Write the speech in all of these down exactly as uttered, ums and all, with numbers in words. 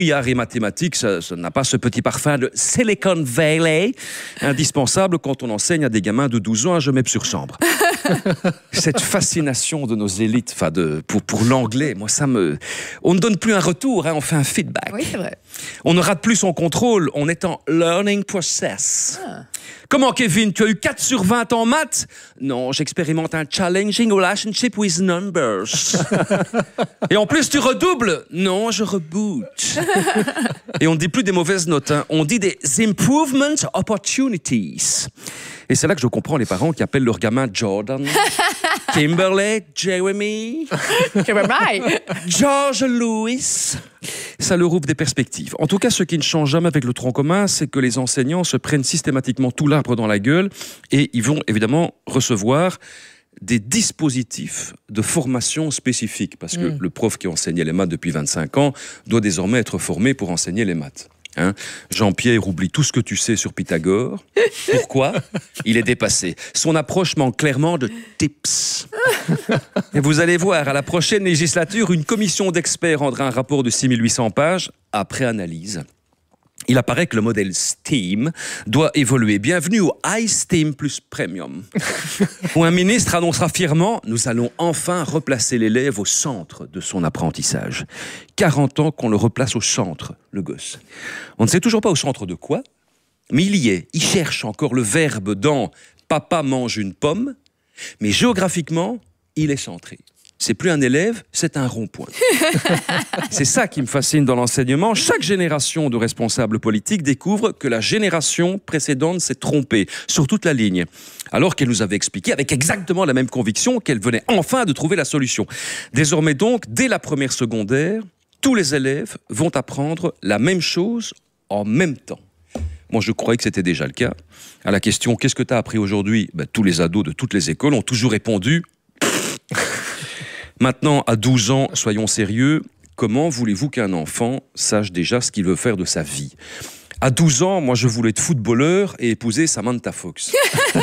I A et mathématiques, ça, ça n'a pas ce petit parfum de Silicon Valley, indispensable quand on enseigne à des gamins de douze ans à Gemep-sur-Sambre. Cette fascination de nos élites, enfin de, pour, pour l'anglais, moi ça me... On ne donne plus un retour, hein, on fait un feedback. Oui, c'est vrai. On ne rate plus son contrôle, on est en learning process. Ah. Comment, Kevin, tu as eu quatre sur vingt en maths? Non, j'expérimente un challenging relationship with numbers. Et en plus, tu redoubles? Non, je reboot. Et on ne dit plus des mauvaises notes, hein. On dit des improvement opportunities. Et c'est là que je comprends les parents qui appellent leur gamin Jordan, Kimberley, Jeremy, George Lewis. Ça leur ouvre des perspectives. En tout cas, ce qui ne change jamais avec le tronc commun, c'est que les enseignants se prennent systématiquement tout l'arbre dans la gueule et ils vont évidemment recevoir des dispositifs de formation spécifiques. Parce que mmh. le prof qui enseignait les maths depuis vingt-cinq ans doit désormais être formé pour enseigner les maths. Hein? Jean-Pierre oublie tout ce que tu sais sur Pythagore. Pourquoi? Il est dépassé. Son approche manque clairement de tips. Et vous allez voir, à la prochaine législature, une commission d'experts rendra un rapport de six mille huit cents pages après analyse. Il apparaît que le modèle STEAM doit évoluer. Bienvenue au iSTEAM plus Premium, où un ministre annoncera fièrement « Nous allons enfin replacer l'élève au centre de son apprentissage ». quarante ans qu'on le replace au centre, le gosse. On ne sait toujours pas au centre de quoi, mais il y est. Il cherche encore le verbe dans « Papa mange une pomme », mais géographiquement, il est centré. C'est plus un élève, c'est un rond-point. C'est ça qui me fascine dans l'enseignement. Chaque génération de responsables politiques découvre que la génération précédente s'est trompée sur toute la ligne, alors qu'elle nous avait expliqué avec exactement la même conviction qu'elle venait enfin de trouver la solution. Désormais donc, dès la première secondaire, tous les élèves vont apprendre la même chose en même temps. Moi, je croyais que c'était déjà le cas. À la question « Qu'est-ce que tu as appris aujourd'hui ?» ben, tous les ados de toutes les écoles ont toujours répondu « Maintenant, à douze ans, soyons sérieux, comment voulez-vous qu'un enfant sache déjà ce qu'il veut faire de sa vie ? À douze ans, moi, je voulais être footballeur et épouser Samantha Fox.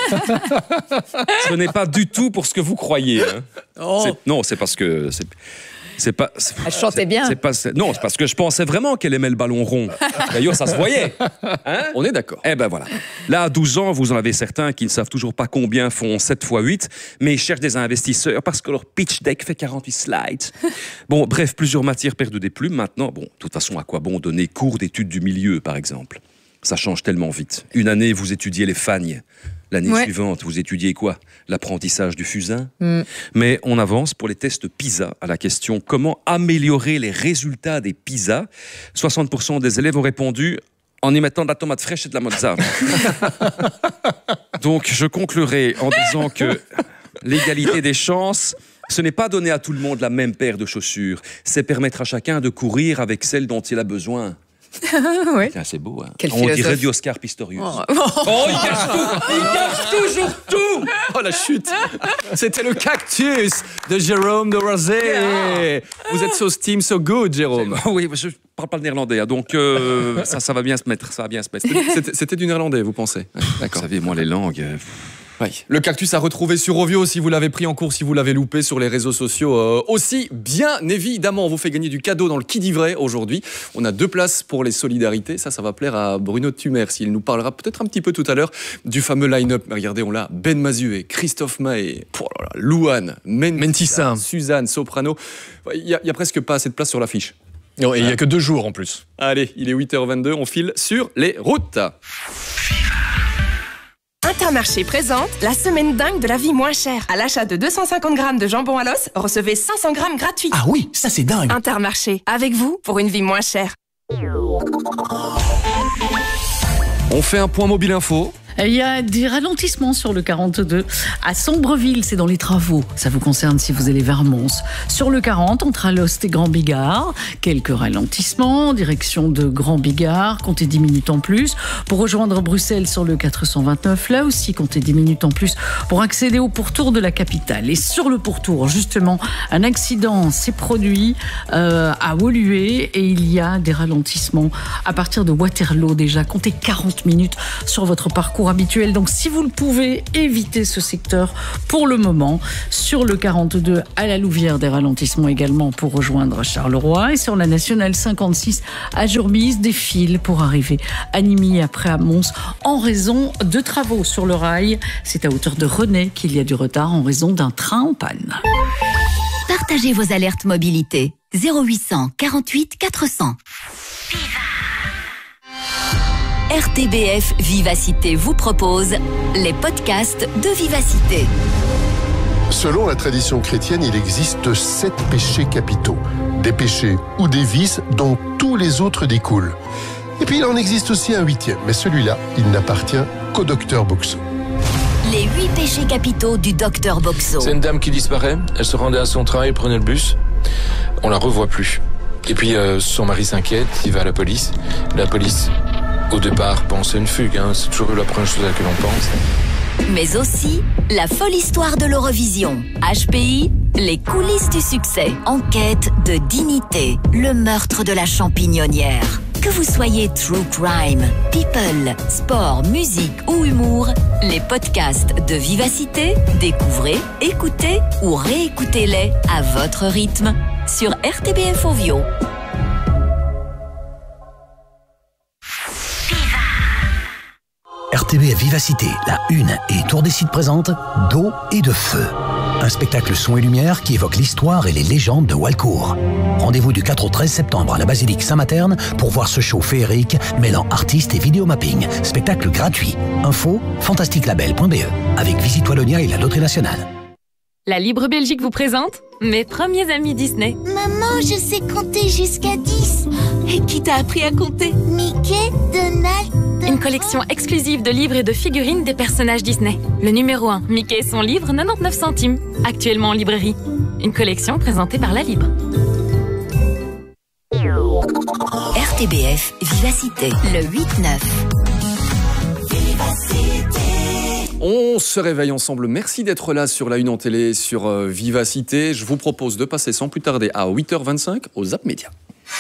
Ce n'est pas du tout pour ce que vous croyez. Hein. Oh. C'est, non, c'est parce que... C'est, c'est pas, c'est, Elle chantait bien. C'est pas, c'est, non, c'est parce que je pensais vraiment qu'elle aimait le ballon rond. D'ailleurs, ça se voyait. Hein? On est d'accord. Eh ben voilà. Là, à douze ans, vous en avez certains qui ne savent toujours pas combien font sept fois huit, mais ils cherchent des investisseurs parce que leur pitch deck fait quarante-huit slides. Bon, bref, plusieurs matières perdent des plumes. Maintenant, bon, de toute façon, à quoi bon donner cours d'études du milieu, par exemple? Ça change tellement vite. Une année, vous étudiez les fagnes. L'année ouais. suivante, vous étudiez quoi? L'apprentissage du fusain. Mm. Mais on avance pour les tests PISA à la question « Comment améliorer les résultats des PISA ?» soixante pour cent des élèves ont répondu « En y mettant de la tomate fraîche et de la mozza. » Donc, je conclurai en disant que l'égalité des chances, ce n'est pas donner à tout le monde la même paire de chaussures. C'est permettre à chacun de courir avec celle dont il a besoin. Oui. Tiens, c'est beau, hein. Quel On philosophe. dirait du Oscar Pistorius. Oh, oh il cache tout. Il cache toujours tout. Oh, la chute. C'était le cactus de Jérôme de Rosé. Yeah. Vous êtes so steam, so good, Jérôme. Oui, je ne parle pas le néerlandais, hein, donc euh, ça, ça va bien se mettre. Ça va bien se mettre. C'était, c'était du néerlandais, vous pensez? D'accord. Vous savez, moi, les langues... Euh... Oui. Le cactus à retrouver sur Ovio si vous l'avez pris en cours, si vous l'avez loupé sur les réseaux sociaux euh, aussi. Bien évidemment, on vous fait gagner du cadeau dans le Qui dit vrai aujourd'hui. On a deux places pour les solidarités. Ça, ça va plaire à Bruno Thumer s'il nous parlera peut-être un petit peu tout à l'heure du fameux line-up. Regardez, on l'a Ben Mazué, Christophe Mahé, oh là là, Louane, Mentissa, Suzanne, Soprano. Il n'y a, a presque pas assez de place sur l'affiche. Non, et il n'y a que deux jours en plus. Allez, il est huit heures vingt-deux, on file sur les routes. Intermarché présente la semaine dingue de la vie moins chère. À l'achat de deux cent cinquante grammes de jambon à l'os, recevez cinq cents grammes gratuits. Ah oui, ça c'est dingue. Intermarché, avec vous pour une vie moins chère. On fait un point mobile info. Il y a des ralentissements sur le quarante-deux. À Sombreville, c'est dans les travaux. Ça vous concerne si vous allez vers Mons. Sur le quarante, entre Alost et Grand Bigard, quelques ralentissements, direction de Grand Bigard, comptez dix minutes en plus. Pour rejoindre Bruxelles sur le quatre cent vingt-neuf, là aussi, comptez dix minutes en plus pour accéder au pourtour de la capitale. Et sur le pourtour, justement, un accident s'est produit euh, à Woluwe et il y a des ralentissements à partir de Waterloo déjà. Comptez quarante minutes sur votre parcours parcours habituel. Donc si vous le pouvez, évitez ce secteur pour le moment. Sur le quarante-deux à la Louvière, des ralentissements également pour rejoindre Charleroi. Et sur la nationale cinquante-six à Jurbise, des files pour arriver à Nîmes après à Mons en raison de travaux sur le rail. C'est à hauteur de René qu'il y a du retard en raison d'un train en panne. Partagez vos alertes mobilité. zéro huit cent quarante-huit quatre cents. R T B F Vivacité vous propose les podcasts de Vivacité. Selon la tradition chrétienne, il existe sept péchés capitaux. Des péchés ou des vices dont tous les autres découlent. Et puis il en existe aussi un huitième, mais celui-là, il n'appartient qu'au docteur Boxo. Les huit péchés capitaux du docteur Boxo. C'est une dame qui disparaît, elle se rendait à son travail, prenait le bus, on la revoit plus. Et puis euh, son mari s'inquiète, il va à la police. La police, au départ, pense à une fugue, hein. C'est toujours la première chose à laquelle on pense. Mais aussi la folle histoire de l'Eurovision. H P I, les coulisses du succès. Enquête de dignité, le meurtre de la champignonnière. Que vous soyez true crime, people, sport, musique ou humour, les podcasts de Vivacité, découvrez, écoutez ou réécoutez-les à votre rythme sur R T B F Ovio. R T B F Vivacité, la une et Tour des Sites présente d'eau et de feu. Un spectacle son et lumière qui évoque l'histoire et les légendes de Walcourt. Rendez-vous du quatre au treize septembre à la basilique Saint-Materne pour voir ce show féerique mêlant artistes et vidéomapping. Spectacle gratuit. Info fantastique label point b e avec Visite Wallonia et la Loterie Nationale. La Libre Belgique vous présente mes premiers amis Disney. Maman, je sais compter jusqu'à dix. Et qui t'a appris à compter? Mickey, Donald... Une collection exclusive de livres et de figurines des personnages Disney. Le numéro un, Mickey et son livre, quatre-vingt-dix-neuf centimes. Actuellement en librairie. Une collection présentée par La Libre. R T B F Vivacité, le huit neuf. On se réveille ensemble. Merci d'être là sur la une en télé, sur euh, Vivacité. Je vous propose de passer sans plus tarder à huit heures vingt-cinq aux Zap Média.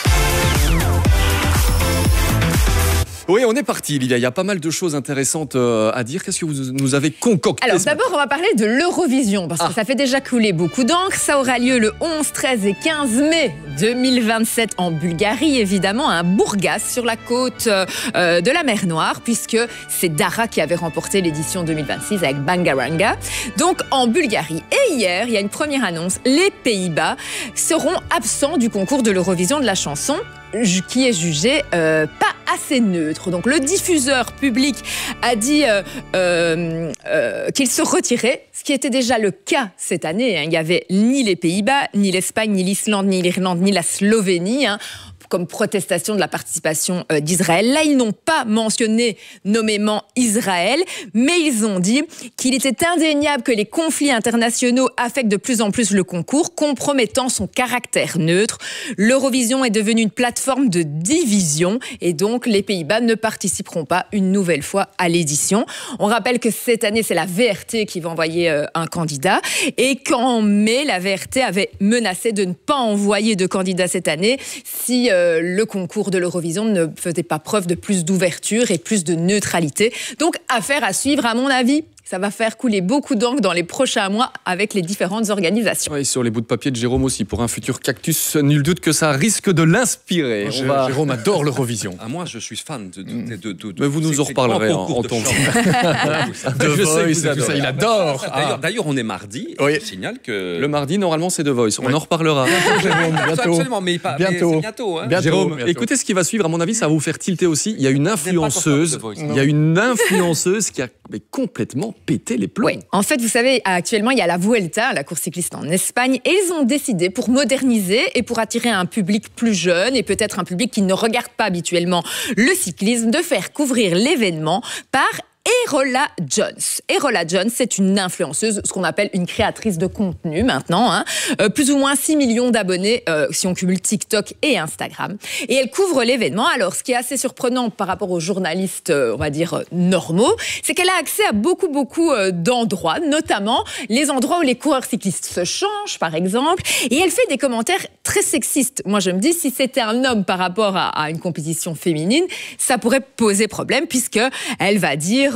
Oui, on est parti, Lydia. Il y a pas mal de choses intéressantes euh, à dire. Qu'est-ce que vous nous avez concocté? Alors d'abord, on va parler de l'Eurovision, parce ah. que ça fait déjà couler beaucoup d'encre. Ça aura lieu le onze, treize et quinze mai deux mille vingt-sept en Bulgarie, évidemment, à Burgas, sur la côte euh, de la mer Noire, puisque c'est Dara qui avait remporté l'édition deux mille vingt-six avec Bangaranga. Donc en Bulgarie. Et hier, il y a une première annonce. Les Pays-Bas seront absents du concours de l'Eurovision de la chanson, qui est jugé euh, pas assez neutre. Donc le diffuseur public a dit euh, euh, euh, qu'il se retirait, ce qui était déjà le cas cette année. Hein. Il n'y avait ni les Pays-Bas, ni l'Espagne, ni l'Islande, ni l'Irlande, ni la Slovénie, hein, comme protestation de la participation euh, d'Israël. Là, ils n'ont pas mentionné nommément Israël, mais ils ont dit qu'il était indéniable que les conflits internationaux affectent de plus en plus le concours, compromettant son caractère neutre. L'Eurovision est devenue une plateforme de division et donc les Pays-Bas ne participeront pas une nouvelle fois à l'édition. On rappelle que cette année, c'est la V R T qui va envoyer euh, un candidat et qu'en mai, la V R T avait menacé de ne pas envoyer de candidat cette année si euh, le concours de l'Eurovision ne faisait pas preuve de plus d'ouverture et plus de neutralité. Donc, affaire à suivre, à mon avis. Ça va faire couler beaucoup d'encre dans les prochains mois avec les différentes organisations. Et sur les bouts de papier de Jérôme aussi, pour un futur cactus, nul doute que ça risque de l'inspirer. On va... Jérôme adore l'Eurovision. Ah, moi, je suis fan de... de, de, de, de Mais vous nous en reparlerez en, en temps. The Voice, tout ça, il adore. Ah. D'ailleurs, on est mardi, oui. Je signale que... Le mardi, normalement, c'est The Voice. On oui. en reparlera. Jérôme, bientôt. Absolument, mais, pas, bientôt. mais bientôt, hein. bientôt. Jérôme, bientôt. Écoutez ce qui va suivre, à mon avis, ça va vous faire tilter aussi. Il y a une influenceuse, il y a une influenceuse qui a complètement pété les plombs. Oui. En fait, vous savez, actuellement, il y a la Vuelta, la course cycliste en Espagne, et ils ont décidé, pour moderniser et pour attirer un public plus jeune et peut-être un public qui ne regarde pas habituellement le cyclisme, de faire couvrir l'événement par Erola Jones. Erola Jones, c'est une influenceuse, ce qu'on appelle une créatrice de contenu maintenant, hein. euh, plus ou moins six millions d'abonnés euh, si on cumule TikTok et Instagram. Et elle couvre l'événement. Alors, ce qui est assez surprenant par rapport aux journalistes, euh, on va dire, euh, normaux, c'est qu'elle a accès à beaucoup, beaucoup euh, d'endroits, notamment les endroits où les coureurs cyclistes se changent, par exemple. Et elle fait des commentaires très sexistes. Moi, je me dis, si c'était un homme par rapport à, à une compétition féminine, ça pourrait poser problème, puisque elle va dire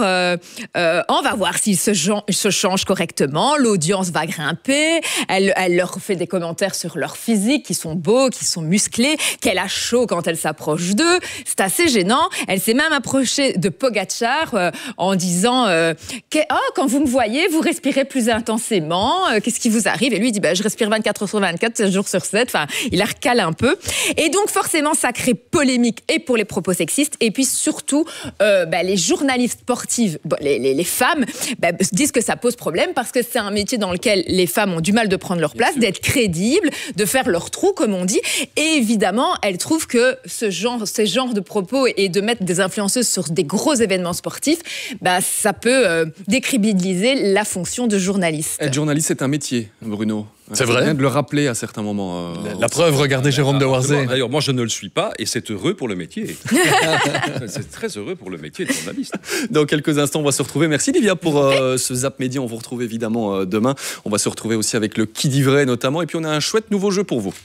euh, euh, on va voir s'ils se, se changent correctement. L'audience va grimper. Elle, elle leur fait des commentaires sur leur physique, qui sont beaux, qui sont musclés, qu'elle a chaud quand elle s'approche d'eux. C'est assez gênant. Elle s'est même approchée de Pogacar euh, en disant euh, que, oh, quand vous me voyez, vous respirez plus intensément. Euh, qu'est-ce qui vous arrive? Et lui, il dit bah, je respire vingt-quatre heures sur vingt-quatre, sept jours sur sept. Enfin, il la recale un peu. Et donc, forcément, ça crée polémique et pour les propos sexistes. Et puis, surtout, euh, bah, les journalistes sportives, bon, les, les, les femmes, bah, disent que ça pose problème parce que c'est un métier dans lequel les femmes ont du mal de prendre leur place, d'être crédibles, de faire leur trou, comme on dit. Et évidemment, elles trouvent que ce genre, ces genres de propos et de mettre des influenceuses sur des gros événements sportifs, bah, ça peut euh, décrédibiliser la fonction de journaliste. Être journaliste, c'est un métier, Bruno. C'est vrai. Bien de le rappeler à certains moments. Euh, la, la preuve, regardez Jérôme de Warzé. D'ailleurs, moi, je ne le suis pas et c'est heureux pour le métier. C'est très heureux pour le métier de journaliste. Dans quelques instants, on va se retrouver. Merci Livia pour euh, ce Zap Média. On vous retrouve évidemment euh, demain. On va se retrouver aussi avec le Qui dit vrai notamment. Et puis, on a un chouette nouveau jeu pour vous.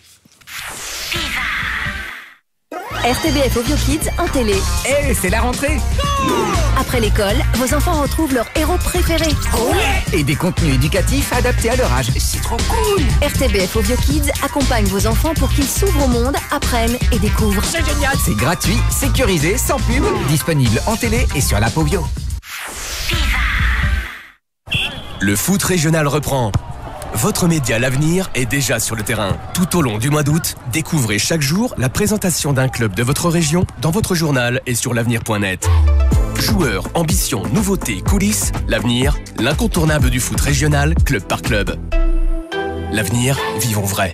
R T B F Ovio Kids en télé. Eh, c'est la rentrée. Après l'école, vos enfants retrouvent leur héros préféré. Ouais. Et des contenus éducatifs adaptés à leur âge. C'est trop cool. R T B F Ovio Kids accompagne vos enfants pour qu'ils s'ouvrent au monde, apprennent et découvrent. C'est génial. C'est gratuit, sécurisé, sans pub. Disponible en télé et sur l'app Ovio. Le foot régional reprend. Votre média L'Avenir est déjà sur le terrain. Tout au long du mois d'août, découvrez chaque jour la présentation d'un club de votre région dans votre journal et sur l'avenir point net. Joueurs, ambitions, nouveautés, coulisses, L'Avenir, l'incontournable du foot régional, club par club. L'Avenir, vivons vrai.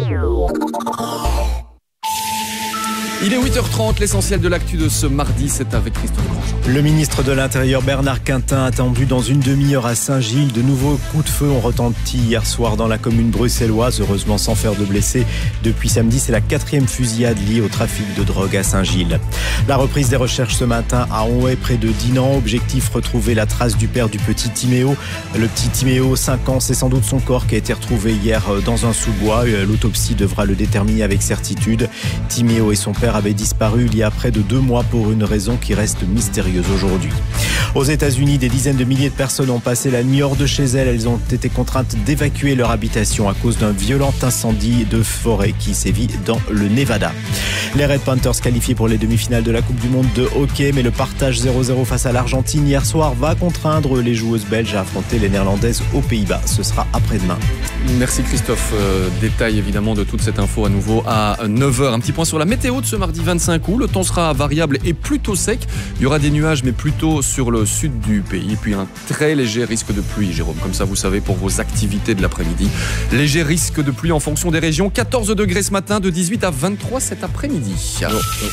Il est huit heures trente, l'essentiel de l'actu de ce mardi, c'est avec Christophe Grandjean. Le ministre de l'Intérieur Bernard Quintin attendu dans une demi-heure à Saint-Gilles. De nouveaux coups de feu ont retenti hier soir dans la commune bruxelloise, heureusement sans faire de blessés. Depuis samedi, c'est la quatrième fusillade liée au trafic de drogue à Saint-Gilles. La reprise des recherches ce matin à Onhaye, près de Dinan. Objectif, retrouver la trace du père du petit Timéo. Le petit Timéo, cinq ans, c'est sans doute son corps qui a été retrouvé hier dans un sous-bois. L'autopsie devra le déterminer avec certitude. Timéo et son père avait disparu il y a près de deux mois pour une raison qui reste mystérieuse aujourd'hui. Aux États-Unis, des dizaines de milliers de personnes ont passé la nuit hors de chez elles. Elles ont été contraintes d'évacuer leur habitation à cause d'un violent incendie de forêt qui sévit dans le Nevada. Les Red Panthers qualifiés pour les demi-finales de la Coupe du Monde de hockey, mais le partage zéro zéro face à l'Argentine hier soir va contraindre les joueuses belges à affronter les Néerlandaises aux Pays-Bas. Ce sera après-demain. Merci Christophe. Euh, détail évidemment de toute cette info à nouveau à neuf heures. Un petit point sur la météo de ce mardi vingt-cinq août. Le temps sera variable et plutôt sec. Il y aura des nuages, mais plutôt sur le sud du pays. Et puis un très léger risque de pluie, Jérôme. Comme ça, vous savez, pour vos activités de l'après-midi. Léger risque de pluie en fonction des régions. quatorze degrés ce matin, de dix-huit à vingt-trois cet après-midi. Oh, oh.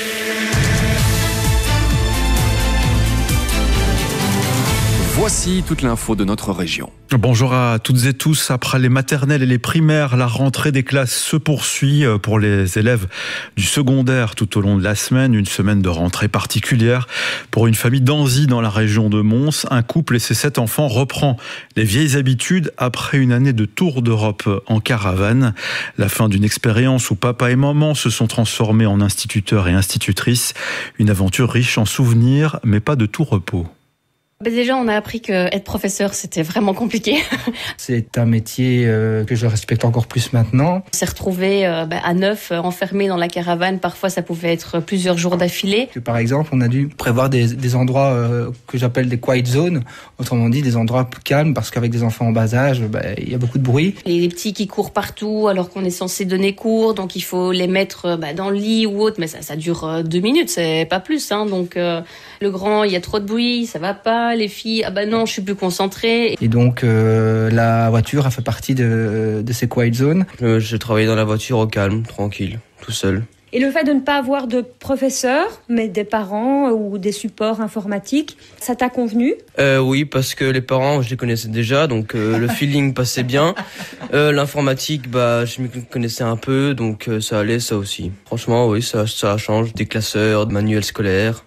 Voici toute l'info de notre région. Bonjour à toutes et tous. Après les maternelles et les primaires, la rentrée des classes se poursuit pour les élèves du secondaire tout au long de la semaine. Une semaine de rentrée particulière pour une famille d'Anzy dans la région de Mons. Un couple et ses sept enfants reprend les vieilles habitudes après une année de tour d'Europe en caravane. La fin d'une expérience où papa et maman se sont transformés en instituteurs et institutrices. Une aventure riche en souvenirs, mais pas de tout repos. Déjà, on a appris que être professeur, c'était vraiment compliqué. C'est un métier euh, que je respecte encore plus maintenant. On s'est retrouvés euh, bah, à neuf, euh, enfermés dans la caravane. Parfois, ça pouvait être plusieurs jours d'affilée. Que, par exemple, on a dû prévoir des, des endroits euh, que j'appelle des quiet zones. Autrement dit, des endroits calmes, parce qu'avec des enfants en bas âge, bah, il y a beaucoup de bruit. Et les petits qui courent partout, alors qu'on est censé donner cours. Donc, il faut les mettre bah, dans le lit ou autre. Mais ça, ça dure euh, deux minutes, c'est pas plus. Hein. Donc, euh, le grand, il y a trop de bruit, ça va pas. Les filles, ah bah non, je suis plus concentrée. Et donc, euh, la voiture a fait partie de, de ces quiet zones. Euh, je travaillais dans la voiture au calme, tranquille, tout seul. Et le fait de ne pas avoir de professeurs, mais des parents ou des supports informatiques, ça t'a convenu ? euh, Oui, parce que les parents, je les connaissais déjà, donc euh, le feeling passait bien. Euh, l'informatique, bah, je me connaissais un peu, donc euh, ça allait, ça aussi. Franchement, oui, ça, ça change. Des classeurs, des manuels scolaires, oui.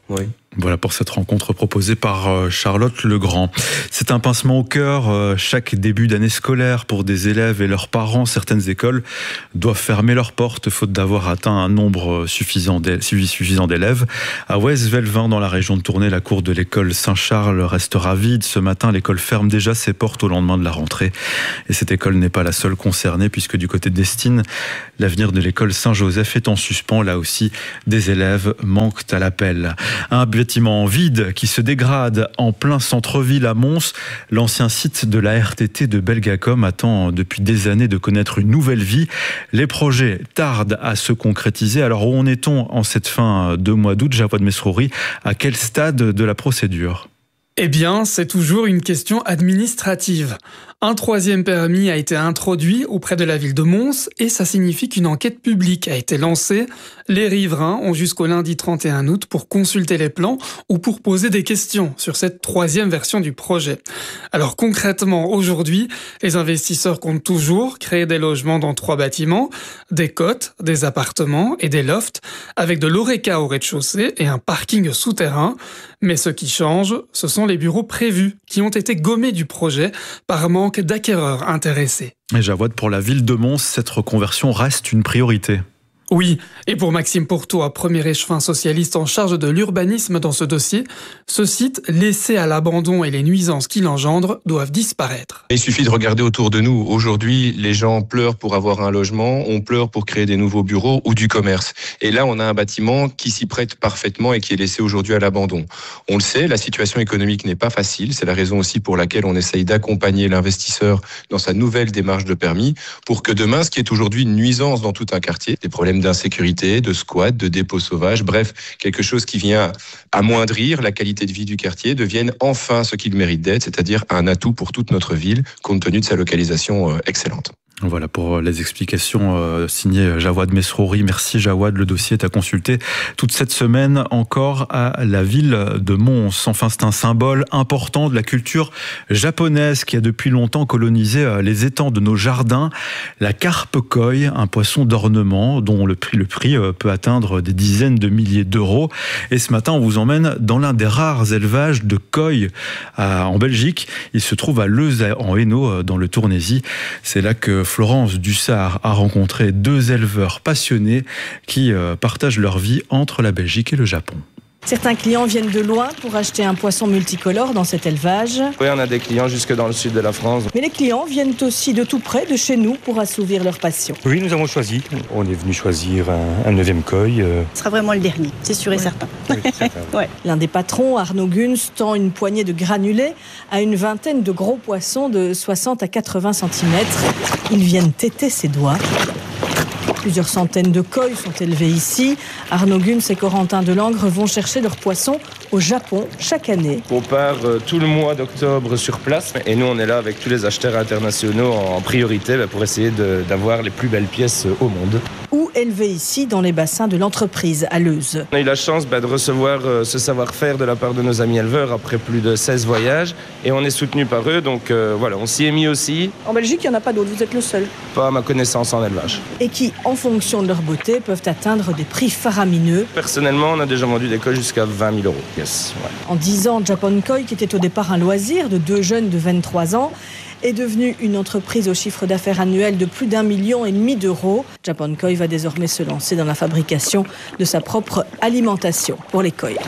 Voilà pour cette rencontre proposée par Charlotte Legrand. C'est un pincement au cœur chaque début d'année scolaire pour des élèves et leurs parents. Certaines écoles doivent fermer leurs portes faute d'avoir atteint un nombre suffisant d'élèves. À West-Velvin, dans la région de Tournai, la cour de l'école Saint-Charles restera vide. Ce matin, l'école ferme déjà ses portes au lendemain de la rentrée. Et cette école n'est pas la seule concernée puisque du côté d'Estine, l'avenir de l'école Saint-Joseph est en suspens. Là aussi, des élèves manquent à l'appel. Un bâtiment vide qui se dégrade en plein centre-ville à Mons. L'ancien site de la R T T de Belgacom attend depuis des années de connaître une nouvelle vie. Les projets tardent à se concrétiser. Alors où en est-on en cette fin de mois d'août? Jawad Mesrouri, à quel stade de la procédure? Eh bien, c'est toujours une question administrative. Un troisième permis a été introduit auprès de la ville de Mons et ça signifie qu'une enquête publique a été lancée. Les riverains ont jusqu'au lundi trente et un août pour consulter les plans ou pour poser des questions sur cette troisième version du projet. Alors concrètement, aujourd'hui, les investisseurs comptent toujours créer des logements dans trois bâtiments, des cotes, des appartements et des lofts, avec de l'oreca au rez-de-chaussée et un parking souterrain. Mais ce qui change, ce sont les bureaux prévus qui ont été gommés du projet par manque d'acquéreurs intéressés. Et Jawad, pour la ville de Mons, cette reconversion reste une priorité. Oui, et pour Maxime Pourtois, premier échevin socialiste en charge de l'urbanisme dans ce dossier, ce site, laissé à l'abandon et les nuisances qu'il engendre, doivent disparaître. Il suffit de regarder autour de nous. Aujourd'hui, les gens pleurent pour avoir un logement, on pleure pour créer des nouveaux bureaux ou du commerce. Et là, on a un bâtiment qui s'y prête parfaitement et qui est laissé aujourd'hui à l'abandon. On le sait, la situation économique n'est pas facile. C'est la raison aussi pour laquelle on essaye d'accompagner l'investisseur dans sa nouvelle démarche de permis pour que demain, ce qui est aujourd'hui une nuisance dans tout un quartier, des problèmes d'insécurité, de squat, de dépôts sauvages, bref, quelque chose qui vient amoindrir la qualité de vie du quartier, devienne enfin ce qu'il mérite d'être, c'est-à-dire un atout pour toute notre ville, compte tenu de sa localisation excellente. Voilà pour les explications euh, signées Jawad Mesrouri. Merci Jawad, le dossier est à consulter toute cette semaine encore à la ville de Mons. Enfin, c'est un symbole important de la culture japonaise qui a depuis longtemps colonisé les étangs de nos jardins. La carpe koi, un poisson d'ornement dont le prix, le prix peut atteindre des dizaines de milliers d'euros. Et ce matin, on vous emmène dans l'un des rares élevages de koi à, en Belgique. Il se trouve à Leuze en Hainaut, dans le Tournaisis. C'est là que Florence Dussard a rencontré deux éleveurs passionnés qui partagent leur vie entre la Belgique et le Japon. Certains clients viennent de loin pour acheter un poisson multicolore dans cet élevage. Oui, on a des clients jusque dans le sud de la France. Mais les clients viennent aussi de tout près, de chez nous, pour assouvir leur passion. Oui, nous avons choisi. On est venu choisir un, un neuvième koi. Euh... Ce sera vraiment le dernier, c'est sûr et oui. certain. Oui, certain. ouais. L'un des patrons, Arnaud Gunz, tend une poignée de granulés à une vingtaine de gros poissons de soixante à quatre-vingts centimètres. Ils viennent téter ses doigts. Plusieurs centaines de koi sont élevés ici. Arnaud Gunz et Corentin Delangre vont chercher leurs poissons au Japon chaque année. On part tout le mois d'octobre sur place et nous on est là avec tous les acheteurs internationaux en priorité pour essayer de, d'avoir les plus belles pièces au monde. Ou élevés ici dans les bassins de l'entreprise à Leuze. On a eu la chance bah, de recevoir euh, ce savoir-faire de la part de nos amis éleveurs après plus de seize voyages et on est soutenu par eux, donc euh, voilà, on s'y est mis aussi. En Belgique, il n'y en a pas d'autres, vous êtes le seul? Pas à ma connaissance en élevage. Et qui, en fonction de leur beauté, peuvent atteindre des prix faramineux. Personnellement, on a déjà vendu des koi jusqu'à vingt mille euros. Yes, ouais. En dix ans, Japan Koi, qui était au départ un loisir de deux jeunes de vingt-trois ans, est devenue une entreprise au chiffre d'affaires annuel de plus d'un million et demi d'euros. Japan Koi va désormais se lancer dans la fabrication de sa propre alimentation pour les koi.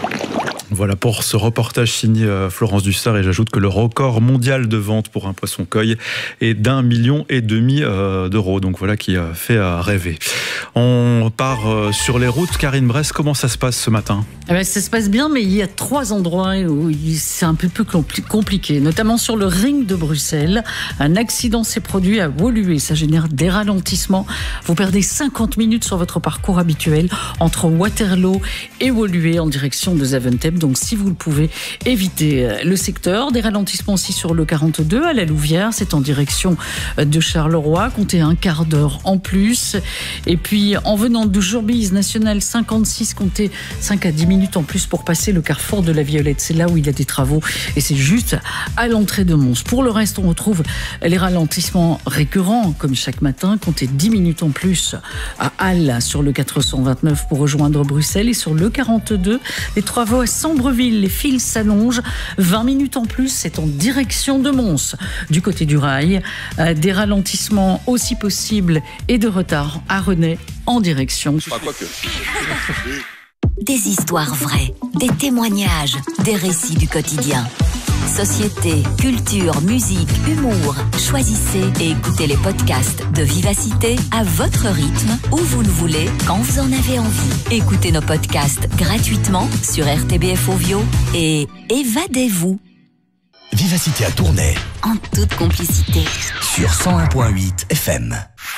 Voilà pour ce reportage signé Florence Dussard et j'ajoute que le record mondial de vente pour un poisson koi est d'un million et demi d'euros. Donc voilà qui fait rêver. On part sur les routes. Karine Bress, comment ça se passe ce matin? Eh bien, ça se passe bien, mais il y a trois endroits où c'est un peu plus compliqué, notamment sur le ring de Bruxelles. Un accident s'est produit à Woluwe. Ça génère des ralentissements. Vous perdez cinquante minutes sur votre parcours habituel entre Waterloo et Woluwe en direction de Zaventem. Donc Donc si vous le pouvez, évitez le secteur. Des ralentissements aussi sur le quarante-deux à la Louvière. C'est en direction de Charleroi. Comptez un quart d'heure en plus. Et puis en venant de Jourbise, nationale cinquante-six, comptez cinq à dix minutes en plus pour passer le carrefour de la Violette. C'est là où il y a des travaux et c'est juste à l'entrée de Mons. Pour le reste, on retrouve les ralentissements récurrents comme chaque matin. Comptez dix minutes en plus à Halle sur le quatre cent vingt-neuf pour rejoindre Bruxelles et sur le quarante-deux, les travaux à Sambreville, les fils s'allongent. vingt minutes en plus, c'est en direction de Mons. Du côté du rail, euh, des ralentissements aussi possibles et de retard à Renay en direction. Pas quoi que. Des histoires vraies, des témoignages, des récits du quotidien. Société, culture, musique, humour. Choisissez et écoutez les podcasts de Vivacité à votre rythme, où vous le voulez, quand vous en avez envie. Écoutez nos podcasts gratuitement sur R T B F Ovio et évadez-vous. Vivacité à Tournai. En toute complicité. Sur cent un virgule huit F M.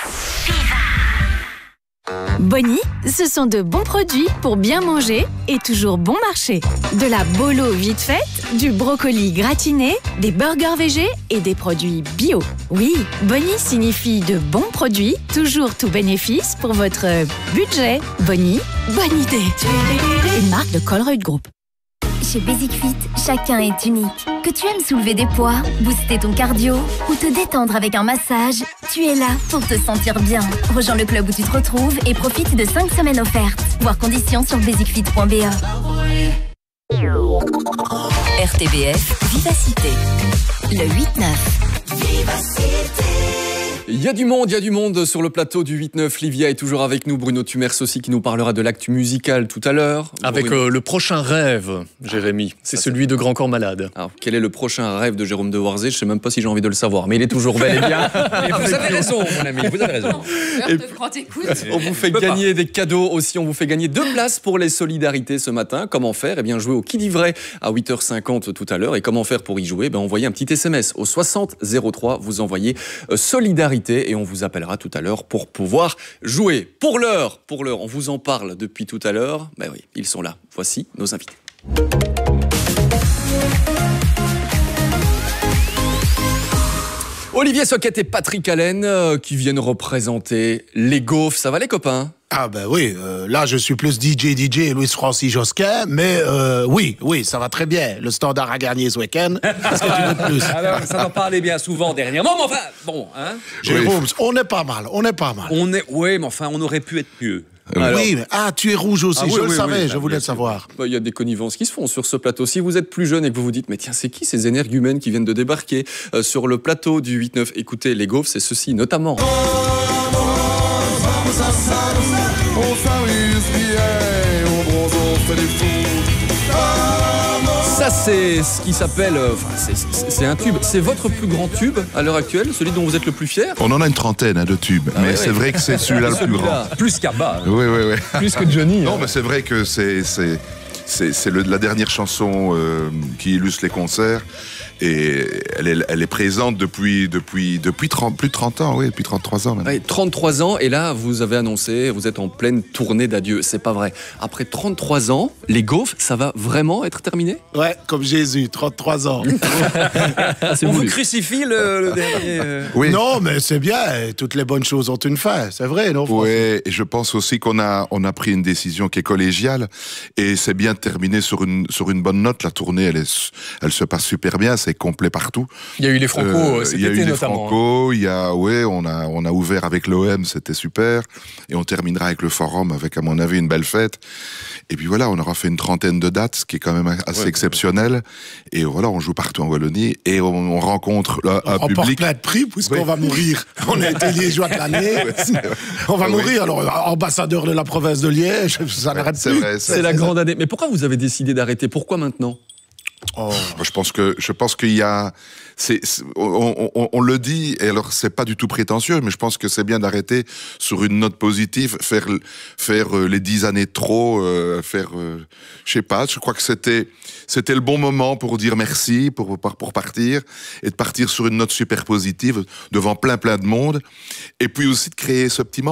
Bonnie, ce sont de bons produits pour bien manger et toujours bon marché. De la bolo vite faite, du brocoli gratiné, des burgers végés et des produits bio. Oui, Bonnie signifie de bons produits, toujours tout bénéfice pour votre budget. Bonnie, bonne idée. Une marque de Colruyt Group. Chez Basic Fit, chacun est unique. Que tu aimes soulever des poids, booster ton cardio ou te détendre avec un massage, tu es là pour te sentir bien. Rejoins le club où tu te retrouves et profite de cinq semaines offertes. Voir conditions sur basic fit point b e. R T B F, Vivacité. Le huit neuf. Vivacité. Il y a du monde, il y a du monde sur le plateau du huit neuf. Livia est toujours avec nous. Bruno Tumers aussi qui nous parlera de l'actu musical tout à l'heure. Avec Bruno. euh, le prochain rêve, Jérémy. C'est Ça, celui c'est... de Grand Corps Malade. Alors, quel est le prochain rêve de Jérôme de Warzé? Je sais même pas si j'ai envie de le savoir, mais il est toujours bel et bien. Et vous avez raison, mon ami, vous avez raison. Et on vous fait gagner des cadeaux aussi. On vous fait gagner deux places pour les solidarités ce matin. Comment faire? Eh bien, jouer au Qui dit vrai à huit heures cinquante tout à l'heure. Et comment faire pour y jouer? Ben, envoyez un petit S M S au soixante zéro trois. Vous envoyez euh, solidarité et on vous appellera tout à l'heure pour pouvoir jouer. Pour l'heure, pour l'heure, on vous en parle depuis tout à l'heure. Ben oui, ils sont là. Voici nos invités. Olivier Soquet et Patrick Allen euh, qui viennent représenter les Gaufres. Ça va les copains? Ah ben oui, euh, là je suis plus D J D J et Louis-Francis Josquin, mais euh, oui, oui, ça va très bien. Le Standard a gagné ce week-end. Qu'est-ce que tu veux de plus? Alors, ça en parlait bien souvent dernièrement, mais enfin, bon, hein. Jérôme, on est pas mal, on est pas mal. On est, oui, mais enfin, on aurait pu être mieux. Alors... Oui, mais ah, tu es rouge aussi, ah, oui, je oui, le savais, oui, je voulais le savoir. Il bah, y a des connivences qui se font sur ce plateau. Si vous êtes plus jeune et que vous vous dites, mais tiens, c'est qui ces énergumènes qui viennent de débarquer euh, sur le plateau du huit neuf? Écoutez, les Gaufres, c'est ceci notamment. Ça, c'est ce qui s'appelle... Euh, c'est, c'est, c'est un tube. C'est votre plus grand tube à l'heure actuelle, celui dont vous êtes le plus fier? On en a une trentaine hein, de tubes, ah, mais ouais, c'est ouais. vrai que c'est celui-là le plus grand. Plus qu'Abba. Oui, oui, oui. Plus que Johnny. Non, hein. mais c'est vrai que c'est... c'est... C'est, c'est le, la dernière chanson euh, qui illustre les concerts et elle est, elle est présente depuis, depuis, depuis trente, plus de trente ans, oui, depuis trente-trois ans maintenant. Ouais, trente-trois ans, et là vous avez annoncé, vous êtes en pleine tournée d'adieu, c'est pas vrai. Après trente-trois ans, les Gaufres, ça va vraiment être terminé? Ouais, comme Jésus, trente-trois ans. On vous crucifie le, le dernier... Euh... Oui. Non, mais c'est bien, toutes les bonnes choses ont une fin, c'est vrai, non? Oui, et je pense aussi qu'on a, on a pris une décision qui est collégiale et c'est bien terminé sur une, sur une bonne note. La tournée, elle, est, elle se passe super bien, c'est complet partout. Il y a eu les Franco euh, cet Il y a été eu les notamment. Franco, hein. il y a, ouais, on a, on a ouvert avec l'O M, c'était super. Et on terminera avec le Forum, avec, à mon avis, une belle fête. Et puis voilà, on aura fait une trentaine de dates, ce qui est quand même assez ouais, exceptionnel. Ouais. Et voilà, on joue partout en Wallonie et on, on rencontre là, un on public. On porte plein de prix puisqu'on oui. va mourir. On a été liégeois de l'année. On va oui. mourir. Alors, ambassadeur de la province de Liège, ça ouais, n'arrête plus. Vrai, c'est, c'est la grande année. Mais pourquoi vous avez décidé d'arrêter? Pourquoi maintenant? Oh. Je pense que je pense qu'il y a, c'est, c'est, on, on, on le dit, et alors c'est pas du tout prétentieux, mais je pense que c'est bien d'arrêter sur une note positive, faire faire les dix années de trop, euh, faire, euh, je sais pas, je crois que c'était c'était le bon moment pour dire merci, pour pour partir et de partir sur une note super positive devant plein plein de monde, et puis aussi de créer ce petit manque.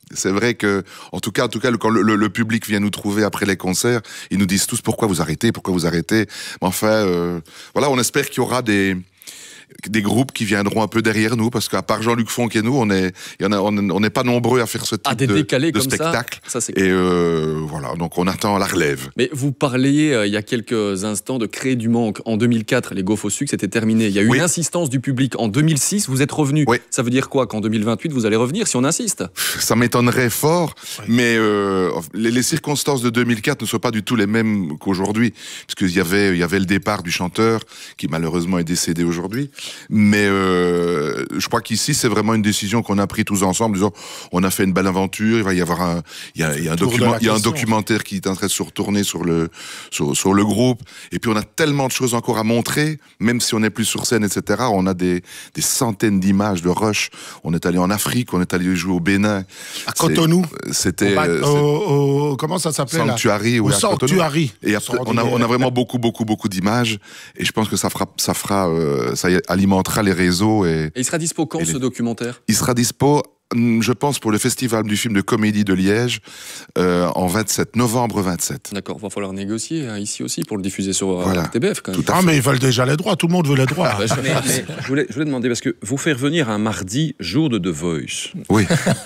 c'est vrai que, en tout cas, en tout cas, quand le, le, le public vient nous trouver après les concerts, ils nous disent tous pourquoi vous arrêtez, pourquoi vous arrêtez. Mais enfin, euh, voilà, on espère qu'il y aura des des groupes qui viendront un peu derrière nous, parce qu'à part Jean-Luc Fonck et nous, on est, il y en a, on n'est pas nombreux à faire ce type ah, des de, décalés de comme spectacle. Ça, ça c'est et euh, voilà, donc on attend la relève. Mais vous parliez euh, il y a quelques instants de créer du manque. En deux mille quatre, les Gaufres au sucre, c'était terminé. Il y a eu oui. une insistance du public. En deux mille six, vous êtes revenu. Oui. Ça veut dire quoi qu'en deux mille vingt-huit, vous allez revenir si on insiste? Ça m'étonnerait fort, oui. mais euh, les, les circonstances de deux mille quatre ne sont pas du tout les mêmes qu'aujourd'hui, parce qu'il y avait, il y avait le départ du chanteur qui malheureusement est décédé aujourd'hui, mais euh, Euh, je crois qu'ici, c'est vraiment une décision qu'on a prise tous ensemble, disant, on a fait une belle aventure, il va y avoir un, il y a, il y a un, document, il y a un documentaire qui est en train de se retourner sur le, sur, sur le groupe, et puis on a tellement de choses encore à montrer, même si on n'est plus sur scène, et cetera. On a des, des centaines d'images de rush. On est allé en Afrique, on est allé jouer au Bénin. À Cotonou. C'était, au, au, au, comment ça s'appelait là? Sanctuary, oui, Sanctuary. Et après, on a, on a vraiment beaucoup, beaucoup, beaucoup d'images, et je pense que ça fera, ça fera, euh, ça alimentera les réseaux. Et, et il sera dispo quand ce les... documentaire? Il sera dispo, je pense, pour le festival du film de comédie de Liège euh, en vingt-sept, novembre vingt-sept. D'accord, il va falloir négocier hein, ici aussi pour le diffuser sur voilà. euh, T B F quand même. Ah mais ils veulent déjà les droits, tout le monde veut les droits. mais, mais, je, voulais, je voulais demander, parce que vous faire venir un mardi, jour de The Voice. Oui.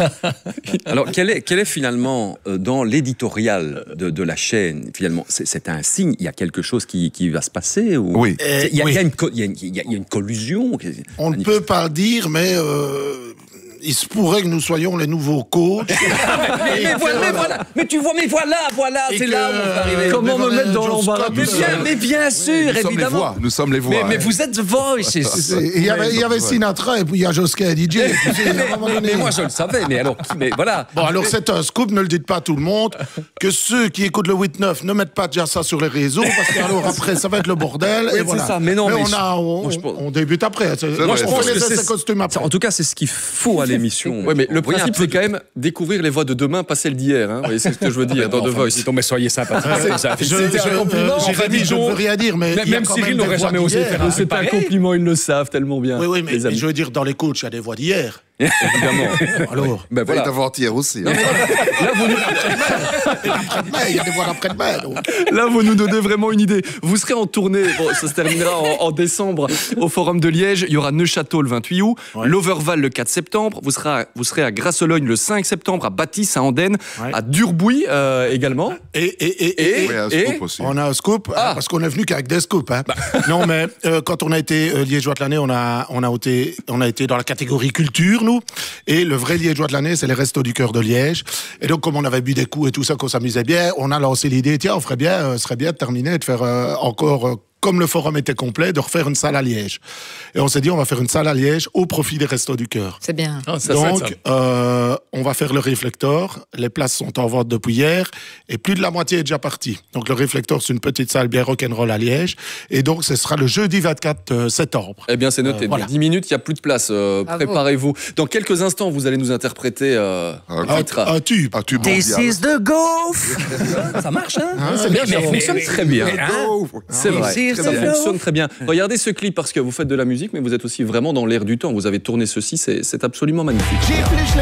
Alors quel est, quel est finalement, euh, dans l'éditorial de, de la chaîne, finalement, c'est, c'est un signe, il y a quelque chose qui, qui va se passer ou... Oui. Il y, oui. y, y, y, y a une collusion. On ne peut pas le dire, mais... Euh... il se pourrait que nous soyons les nouveaux coachs. mais, mais, mais, voilà, mais voilà, mais tu vois, mais voilà, voilà, et c'est que, là où on va arriver. Comment me mettre dans l'embarras? Mais bien, mais bien sûr, nous évidemment. Sommes les voix, nous sommes les voix. Mais, mais vous êtes The Voice. Il y avait, il y avait Sinatra et puis il y a Josquin et D J. mais, mais, mais moi je le savais, mais alors, mais voilà. Bon, alors c'est un scoop, ne le dites pas à tout le monde, que ceux qui écoutent le huit neuf ne mettent pas déjà ça sur les réseaux, parce que alors après ça va être le bordel. Oui, et voilà. C'est ça, mais non, mais, mais on, je, a, on, moi, je, on débute après. Moi je pense que c'est, costumes après. En tout cas, c'est ce qu'il faut à l'émission. Oui, mais le principe, c'est quand même découvrir les voix de demain, pas celles d'hier. Hein. C'est ce que je veux dire dans The Voice. Mais soyez sympa. C'était un compliment. Jérémy, je ne veux rien dire, mais même Cyril n'aurait jamais osé faire. C'est un compliment, ils le savent tellement bien. Oui, oui, mais je veux dire, dans les coachs, il y a des voix d'hier. Évidemment. Alors, ben voilà. Et d'avant-hier aussi. Hein. Là, vous nous... il y a des voix d'après-demain. Là, vous nous donnez vraiment une idée. Vous serez en tournée, bon, ça se terminera en, en décembre au Forum de Liège. Il y aura Neuchâtel le vingt-huit août, ouais. L'Overval le quatre septembre. Vous serez, à, vous serez à Grasselogne le cinq septembre, à Bâtisse, à Andenne, ouais. à Durbouy euh, également. Et, et, et, et, oui, un et scoop aussi. On a un scoop, ah. parce qu'on est venu qu'avec des scoops. Hein. Bah. Non, mais euh, quand on a été euh, Liégeois de l'année, on a, on, a été, on a été dans la catégorie culture, nous. Et le vrai Liégeois de l'année, c'est les Restos du Cœur de Liège. Et donc, comme on avait bu des coups et tout ça, qu'on s'amusait bien, on a lancé l'idée, tiens, on ferait bien, euh, serait bien de terminer, de faire euh, encore... Euh, comme le forum était complet, de refaire une salle à Liège. Et on s'est dit, on va faire une salle à Liège au profit des Restos du Cœur. C'est bien. Oh, ça Donc, euh, on va faire le réflecteur. Les places sont en vente depuis hier et plus de la moitié est déjà partie. Donc, le réflecteur, c'est une petite salle bien rock'n'roll à Liège. Et donc, ce sera le jeudi vingt-quatre septembre. Eh bien, c'est noté. Euh, voilà. Dans dix minutes, il n'y a plus de place. Euh, préparez-vous. Dans quelques instants, vous allez nous interpréter euh, un, un titre. Un tube. Un tube This mondial. Is the golf. Ça marche, hein, hein c'est bien, mais, ça mais, fonctionne mais, très bien. Hein c'est vrai. Ça fonctionne très bien. Regardez ce clip parce que vous faites de la musique, mais vous êtes aussi vraiment dans l'air du temps. Vous avez tourné ceci, c'est, c'est absolument magnifique.